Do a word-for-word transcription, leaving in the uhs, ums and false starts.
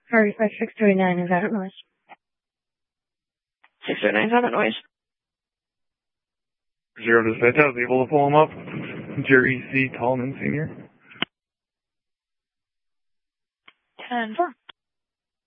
Sorry, five six three nine is out of noise. six three nine is out of noise. Zero dispatch, I was able to pull him up. Jerry C. Tallman Senior ten four.